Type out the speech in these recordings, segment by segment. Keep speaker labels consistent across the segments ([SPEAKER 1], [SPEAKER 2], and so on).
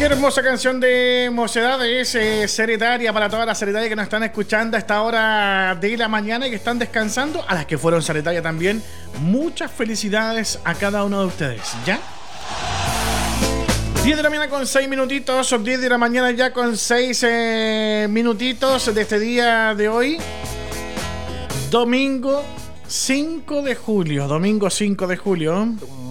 [SPEAKER 1] hermosa canción de Mocedades, Secretaria, para todas las secretarias que nos están escuchando a esta hora de la mañana y que están descansando, a las que fueron secretarias también. Muchas felicidades a cada uno de ustedes, ¿ya? 10 de la mañana con 6 minutitos, 10 de la mañana ya con 6 minutitos de este día de hoy. Domingo 5 de julio, domingo 5 de julio.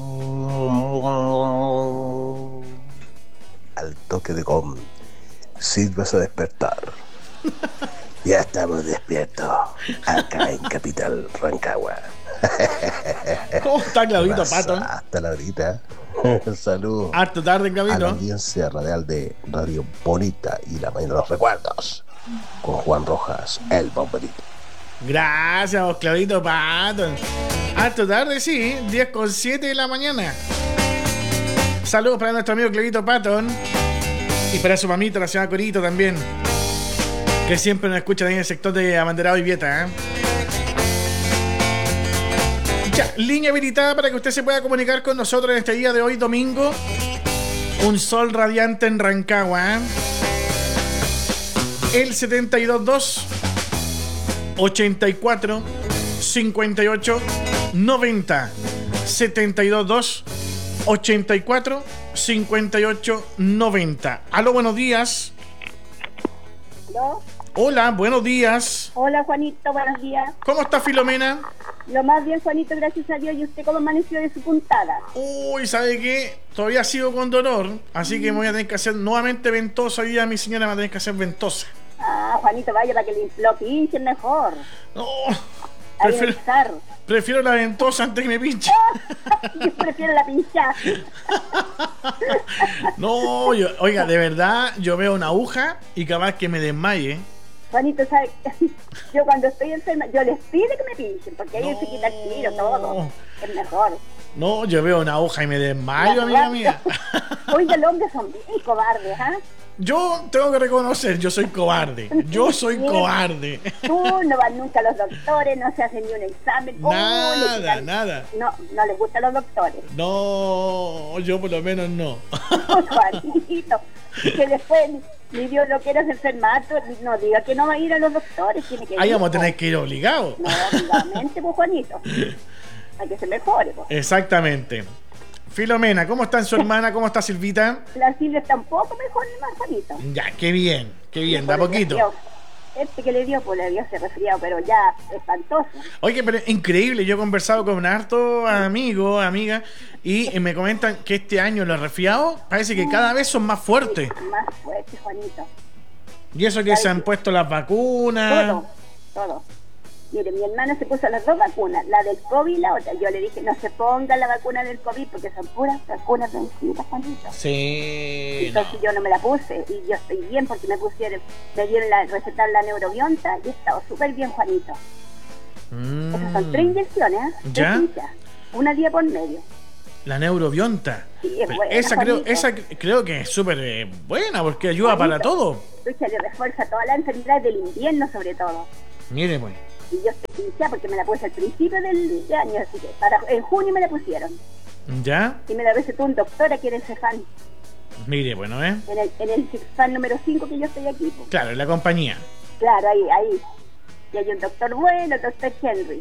[SPEAKER 2] Al toque de com, sírvase a despertar. Ya estamos despiertos acá en Capital Rancagua.
[SPEAKER 1] ¿Cómo está Claudito Pato?
[SPEAKER 2] Hasta la horita. Saludos
[SPEAKER 1] harto tarde, Claudito,
[SPEAKER 2] a la audiencia radial de Radio Bonita y la mañana de los recuerdos con Juan Rojas, el bomberito.
[SPEAKER 1] Gracias, vos, Claudito Pato. Harto tarde, sí, 10:07 de la mañana. Saludos para nuestro amigo Claudito Patton y para su mamita, la señora Corito también, que siempre nos escuchan ahí en el sector de Abanderado y Vieta, ¿eh? Ya, línea habilitada para que usted se pueda comunicar con nosotros en este día de hoy, domingo. Un sol radiante en Rancagua, ¿eh? El 722 84 58 90 722 84 58 90. Aló, buenos días.
[SPEAKER 3] ¿Aló?
[SPEAKER 1] Hola, buenos días.
[SPEAKER 3] Hola, Juanito, buenos días.
[SPEAKER 1] ¿Cómo está Filomena?
[SPEAKER 3] Lo más bien, Juanito, gracias a Dios. ¿Y usted cómo amaneció de su puntada?
[SPEAKER 1] Uy, ¿sabe qué? Todavía sigo con dolor, así que me voy a tener que hacer nuevamente ventosa. Hoy día mi señora me va a tener que hacer ventosa.
[SPEAKER 3] Ah, Juanito, vaya para que lo pinchen mejor.
[SPEAKER 1] No, prefiero la ventosa antes que me pinche.
[SPEAKER 3] Yo prefiero la pinchada.
[SPEAKER 1] No, oiga, de verdad, yo veo una aguja y capaz que me desmaye.
[SPEAKER 3] Juanito, ¿sabe? Yo cuando estoy enferma, yo les pido que me pinchen, porque ahí se quita el tiro, todo. Es mejor.
[SPEAKER 1] No, yo veo una aguja y me desmayo, amiga mía.
[SPEAKER 3] Oiga, los hombres son bien cobardes, ¿ah?
[SPEAKER 1] Yo tengo que reconocer, yo soy cobarde. Yo soy cobarde.
[SPEAKER 3] Tú no vas nunca a los doctores, no se hacen ni un examen.
[SPEAKER 1] Nada.
[SPEAKER 3] No les gustan los doctores.
[SPEAKER 1] No, yo por lo menos no.
[SPEAKER 3] Juanito, que después ni Dios lo quiera enfermar, no diga que no va a ir a los doctores. Tiene que ir.
[SPEAKER 1] Ahí vamos a tener que ir obligados.
[SPEAKER 3] No, obligamente, pues, Juanito. Hay que se mejore, pues.
[SPEAKER 1] Exactamente. Filomena, ¿cómo está su hermana? ¿Cómo está Silvita?
[SPEAKER 3] La Silvia está un poco mejor, más Juanito.
[SPEAKER 1] Ya, qué bien, da poquito.
[SPEAKER 3] Que le dio ese resfriado, pero ya espantoso.
[SPEAKER 1] Oye, pero increíble, yo he conversado con un harto amigo, amiga, y me comentan que este año los resfriados parece que cada vez son más fuertes.
[SPEAKER 3] Sí, más fuertes, Juanito.
[SPEAKER 1] Y eso que se han puesto las vacunas.
[SPEAKER 3] Todo. Mire, mi hermana se puso las dos vacunas, la del COVID y la otra. Yo le dije, no se ponga la vacuna del COVID porque son puras vacunas vencidas, Juanito.
[SPEAKER 1] Sí.
[SPEAKER 3] Entonces yo no me la puse y yo estoy bien porque me dieron recetar la neurobionta y he estado súper bien, Juanito. Esas son 3 inyecciones, ¿eh?
[SPEAKER 1] ¿Ya?
[SPEAKER 3] Una día por medio.
[SPEAKER 1] La neurobionta.
[SPEAKER 3] Sí, es buena,
[SPEAKER 1] esa creo que es súper buena porque ayuda, Juanito, para todo.
[SPEAKER 3] Escucha, le refuerza todas las enfermedades del invierno sobre todo.
[SPEAKER 1] Mire, pues.
[SPEAKER 3] Y yo estoy pinchada porque me la puse al principio del año, así que en junio me la pusieron.
[SPEAKER 1] ¿Ya?
[SPEAKER 3] Y me la recetó un doctor aquí en el CEFAN.
[SPEAKER 1] Mire, bueno, ¿eh?
[SPEAKER 3] En el CEFAN número 5 que yo estoy aquí. Pues.
[SPEAKER 1] Claro, en la compañía.
[SPEAKER 3] Claro, ahí. Y hay un doctor bueno, el doctor Henry.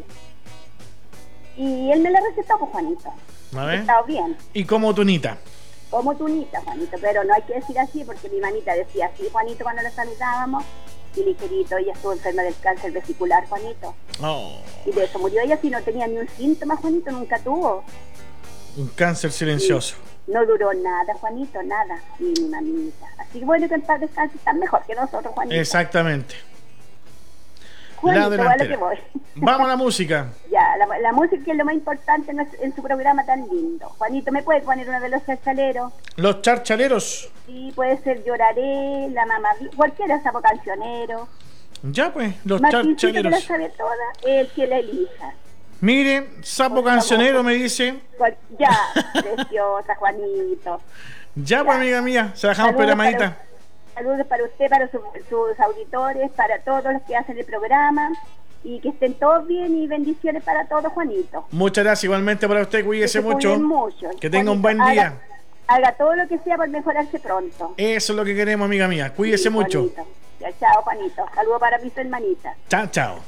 [SPEAKER 3] Y él me la recetó, pues, Juanito.
[SPEAKER 1] A ver.
[SPEAKER 3] He estado bien.
[SPEAKER 1] ¿Y como tunita?
[SPEAKER 3] Como tunita, Juanito, pero no hay que decir así porque mi manita decía así, Juanito, cuando la saludábamos. Y ligerito, ella estuvo enferma del cáncer vesicular, Juanito.
[SPEAKER 1] Oh.
[SPEAKER 3] Y de eso murió ella, si no tenía ni un síntoma, Juanito, nunca tuvo.
[SPEAKER 1] Un cáncer silencioso.
[SPEAKER 3] Y no duró nada, Juanito, nada. Y mi mamita. Así que bueno, que en paz descanse, están mejor que nosotros, Juanito.
[SPEAKER 1] Exactamente.
[SPEAKER 3] Juanito, a lo que voy.
[SPEAKER 1] Vamos a la música.
[SPEAKER 3] Ya, la música es lo más importante en su programa tan lindo. Juanito, ¿me puede poner uno de los charchaleros?
[SPEAKER 1] ¿Los charchaleros?
[SPEAKER 3] Sí, puede ser Lloraré, La Mamá, cualquiera, Sapo Cancionero.
[SPEAKER 1] Ya, pues, los
[SPEAKER 3] Martincito,
[SPEAKER 1] charchaleros.
[SPEAKER 3] que la sabe toda, el que la elija.
[SPEAKER 1] Mire, Sapo Cancionero me dice.
[SPEAKER 3] Ya, preciosa, Juanito.
[SPEAKER 1] Ya, pues, amiga mía, se la dejamos programadita.
[SPEAKER 3] Saludos para usted, para sus auditores, para todos los que hacen el programa y que estén todos bien y bendiciones para todos, Juanito.
[SPEAKER 1] Muchas gracias, igualmente para usted, cuídese mucho.
[SPEAKER 3] Mucho.
[SPEAKER 1] Que tenga un buen día.
[SPEAKER 3] haga todo lo que sea por mejorarse pronto.
[SPEAKER 1] Eso es lo que queremos, amiga mía. Cuídese mucho.
[SPEAKER 3] Juanito. Ya, chao, Juanito. Saludos para mis hermanitas.
[SPEAKER 1] Chao, chao.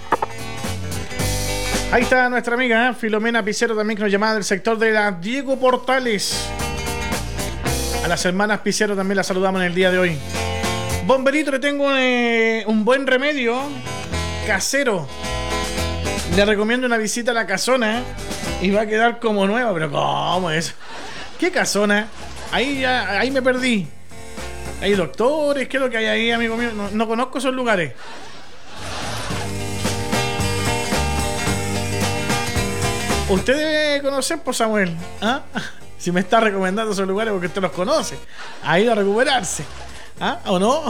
[SPEAKER 1] Ahí está nuestra amiga Filomena Picero también, que nos llamaba del sector de la Diego Portales. A las hermanas Picero también las saludamos en el día de hoy. Bomberito, le tengo un buen remedio casero. Le recomiendo una visita a la casona y va a quedar como nueva. Pero ¿cómo es? ¿Qué casona? Ahí me perdí. ¿Hay doctores? ¿Qué es lo que hay ahí, amigo mío? No conozco esos lugares. ¿Usted debe conocer, pues, Samuel? ¿Ah? Si me está recomendando esos lugares porque usted los conoce. Ha ido a recuperarse. ¿Ah? ¿O no?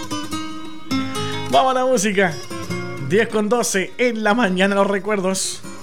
[SPEAKER 1] Vamos a la música. 10:12 en la mañana, los recuerdos.